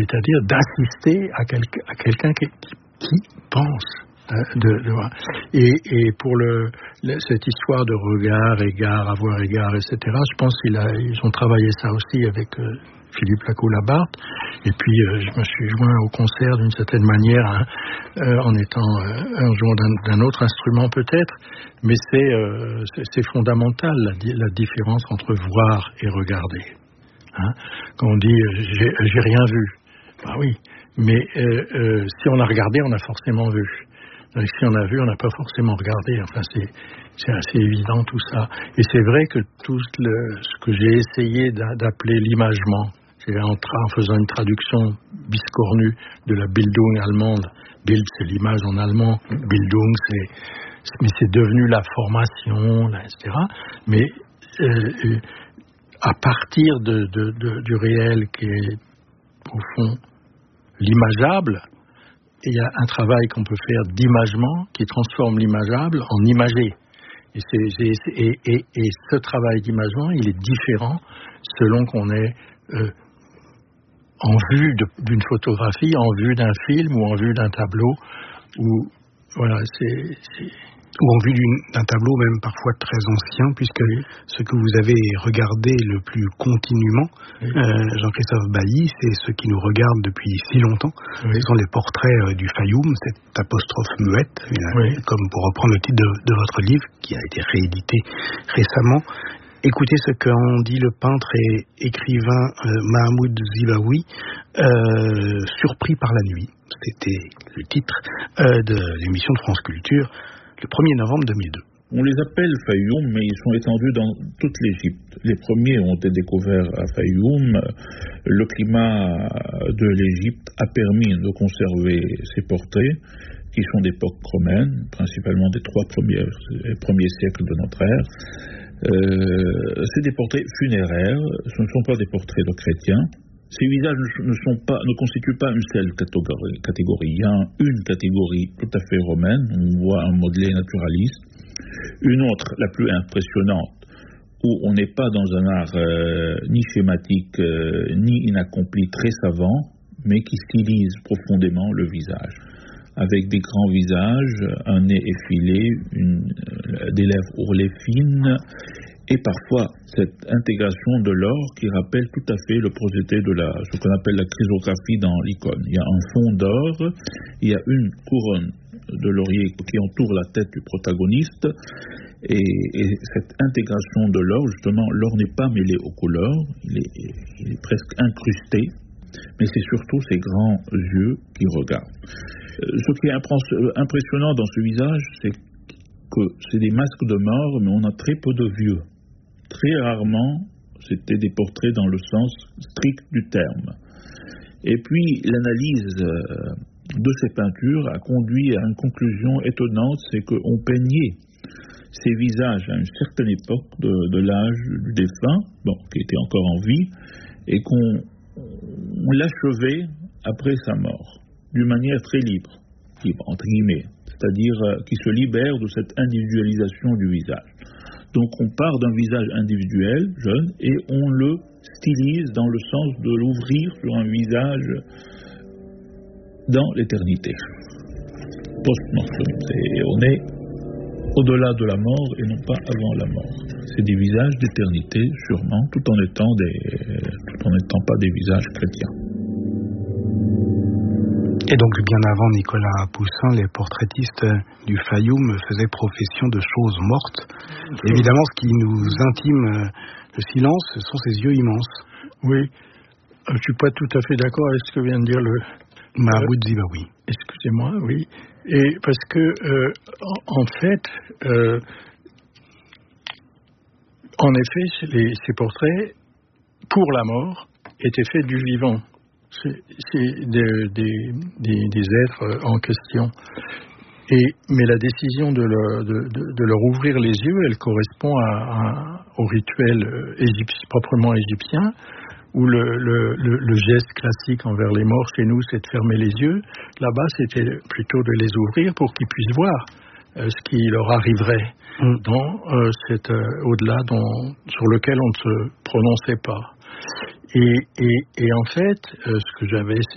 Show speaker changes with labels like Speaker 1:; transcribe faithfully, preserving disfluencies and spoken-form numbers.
Speaker 1: c'est-à-dire d'assister à, quel, à quelqu'un qui, qui pense. De, de, et, et pour le, le, cette histoire de regard, égard, avoir égard, et cetera, je pense qu'ils ils ont travaillé ça aussi avec euh, Philippe Lacoue-Labarthe. Et puis, euh, je me suis joint au concert d'une certaine manière, hein, euh, en étant euh, en jouant d'un, d'un autre instrument peut-être, mais c'est, euh, c'est, c'est fondamental la, la différence entre voir et regarder. Hein. Quand on dit euh, j'ai, j'ai rien vu, bah oui, mais euh, euh, si on a regardé, on a forcément vu. Donc, si on a vu, on n'a pas forcément regardé. Enfin, c'est, c'est assez évident tout ça. Et c'est vrai que tout le, ce que j'ai essayé d'appeler l'imagement, c'est en, tra- en faisant une traduction biscornue de la Bildung allemande. Bild, c'est l'image en allemand. Bildung, c'est, mais c'est devenu la formation, là, et cetera. Mais euh, à partir de, de, de, du réel qui est, au fond, l'imageable, il y a un travail qu'on peut faire d'imagement qui transforme l'imageable en imagé. Et, c'est, c'est, et, et, et ce travail d'imagement, il est différent selon qu'on est euh, en vue de, d'une photographie, en vue d'un film ou en vue d'un tableau. Ou voilà, c'est, c'est...
Speaker 2: ou en vue d'une, d'un tableau même parfois très ancien, puisque oui. ce que vous avez regardé le plus continuellement, oui. euh, Jean-Christophe Bailly, c'est ce qui nous regarde depuis si longtemps. Oui. Ce sont les portraits euh, du Fayoum, cette apostrophe muette, oui. comme pour reprendre le titre de, de votre livre, qui a été réédité récemment. Écoutez ce qu'en dit le peintre et écrivain euh, Mahmoud Zibaoui, euh, surpris par la nuit. C'était le titre euh, de l'émission de France Culture, le premier novembre deux mille deux.
Speaker 3: On les appelle Fayoum, mais ils sont étendus dans toute l'Égypte. Les premiers ont été découverts à Fayoum. Le climat de l'Égypte a permis de conserver ces portraits, qui sont d'époque romaine, principalement des trois premiers, premiers siècles de notre ère. Euh, c'est des portraits funéraires, ce ne sont pas des portraits de chrétiens. Ces visages ne, sont pas, ne constituent pas une seule catégorie, catégorie. Il y a une catégorie tout à fait romaine, on voit un modelé naturaliste. Une autre, la plus impressionnante, où on n'est pas dans un art euh, ni schématique, euh, ni inaccompli, très savant, mais qui stylise profondément le visage. Avec des grands visages, un nez effilé, une, euh, des lèvres ourlées fines, et parfois cette intégration de l'or qui rappelle tout à fait le procédé de la, ce qu'on appelle la chrysographie dans l'icône. Il y a un fond d'or, il y a une couronne de laurier qui entoure la tête du protagoniste, et, et cette intégration de l'or, justement, l'or n'est pas mêlé aux couleurs, il est, il est presque incrusté, mais c'est surtout ces grands yeux qui regardent. Ce qui est impressionnant dans ce visage, c'est que c'est des masques de mort, mais on a très peu de vieux. Très rarement, c'était des portraits dans le sens strict du terme. Et puis, l'analyse de ces peintures a conduit à une conclusion étonnante, c'est qu'on peignait ces visages à une certaine époque de, de l'âge du défunt, bon, qui était encore en vie, et qu'on on l'achevait après sa mort, d'une manière très libre, libre entre guillemets, c'est-à-dire euh, qui se libère de cette individualisation du visage. Donc on part d'un visage individuel, jeune, et on le stylise dans le sens de l'ouvrir sur un visage dans l'éternité. Post-mortem, c'est, on est au-delà de la mort et non pas avant la mort. C'est des visages d'éternité, sûrement, tout en étant des, tout en n'étant pas des visages chrétiens.
Speaker 2: Et donc, bien avant Nicolas Poussin, les portraitistes du Fayoum faisaient profession de choses mortes. Et évidemment, ce qui nous intime le silence, ce sont ces yeux immenses.
Speaker 1: Oui, je ne suis pas tout à fait d'accord avec ce que vient de dire le
Speaker 2: Mahmoud Zibaoui.
Speaker 1: Excusez-moi, oui. Et parce que, euh, en, en fait, euh, en effet, les, ces portraits, pour la mort, étaient faits du vivant. C'est, c'est des, des, des, des êtres en question. Et, mais la décision de leur, de, de, de leur ouvrir les yeux, elle correspond à, à, au rituel égyptien, proprement égyptien, où le, le, le, le geste classique envers les morts chez nous, c'est de fermer les yeux. Là-bas, c'était plutôt de les ouvrir pour qu'ils puissent voir euh, ce qui leur arriverait mmh. dans euh, cet euh, au-delà dont, sur lequel on ne se prononçait pas. Et, et, et en fait, euh, ce que j'avais